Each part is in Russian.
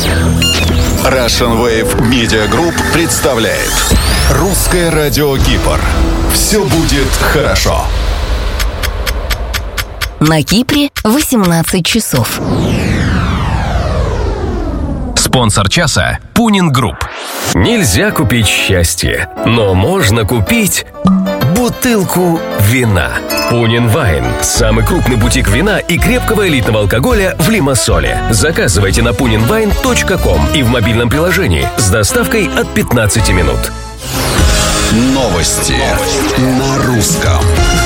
Russian Wave Media Group представляет Русское радио Кипр. Все будет хорошо. На Кипре 18 часов. Спонсор часа – Пунин Групп. Нельзя купить счастье, но можно купить бутылку вина. Пунин Вайн – самый крупный бутик вина и крепкого элитного алкоголя в Лимассоле. Заказывайте на puninwine.com и в мобильном приложении с доставкой от 15 минут. Новости на русском.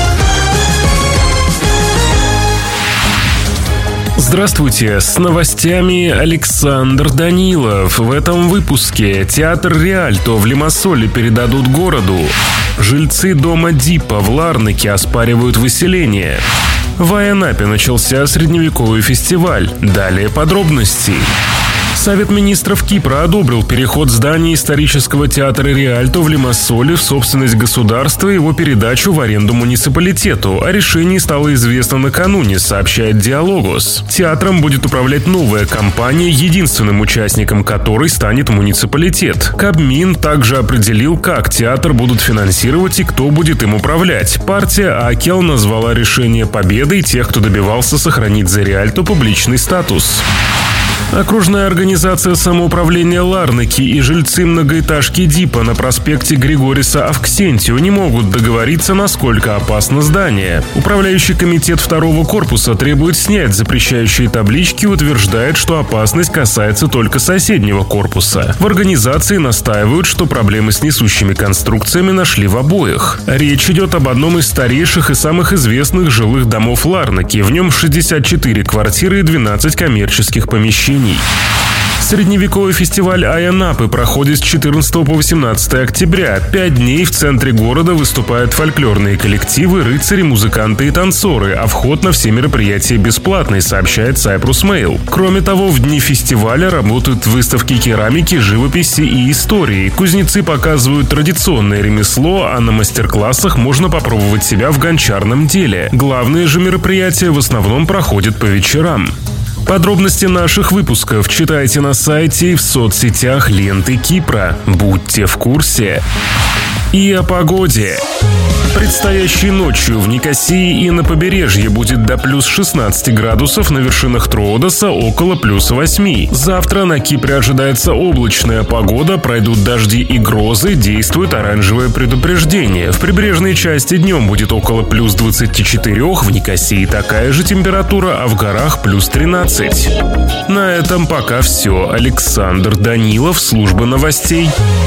Здравствуйте, с новостями Александр Данилов. В этом выпуске театр Риальто в Лимассоле передадут городу. Жильцы дома Дипа в Ларнаке оспаривают выселение. В Айанапе начался средневековый фестиваль. Далее подробности. Совет министров Кипра одобрил переход здания исторического театра Риальто в Лимассоле в собственность государства и его передачу в аренду муниципалитету. О решении стало известно накануне, сообщает Диалогос. Театром будет управлять новая компания, единственным участником которой станет муниципалитет. Кабмин также определил, как театр будут финансировать и кто будет им управлять. Партия Акел назвала решение победой тех, кто добивался сохранить за Риальто публичный статус. Окружная организация самоуправления Ларнаки и жильцы многоэтажки Дипа на проспекте Григориса Авксентио не могут договориться, насколько опасно здание. Управляющий комитет второго корпуса требует снять запрещающие таблички и утверждает, что опасность касается только соседнего корпуса. В организации настаивают, что проблемы с несущими конструкциями нашли в обоих. Речь идет об одном из старейших и самых известных жилых домов Ларнаки. В нем 64 квартиры и 12 коммерческих помещений. Средневековый фестиваль Айанапы проходит с 14 по 18 октября. 5 дней в центре города выступают фольклорные коллективы, рыцари, музыканты и танцоры, а вход на все мероприятия бесплатный, сообщает Cyprus Mail. Кроме того, в дни фестиваля работают выставки керамики, живописи и истории. Кузнецы показывают традиционное ремесло, а на мастер-классах можно попробовать себя в гончарном деле. Главные же мероприятия в основном проходят по вечерам. Подробности наших выпусков читайте на сайте и в соцсетях ленты Кипра. Будьте в курсе. И о погоде. Предстоящей ночью в Никосии и на побережье будет до плюс 16 градусов, на вершинах Троодоса около плюс 8. Завтра на Кипре ожидается облачная погода, пройдут дожди и грозы, действует оранжевое предупреждение. В прибрежной части днем будет около плюс 24, в Никосии такая же температура, а в горах плюс 13. На этом пока все. Александр Данилов, служба новостей.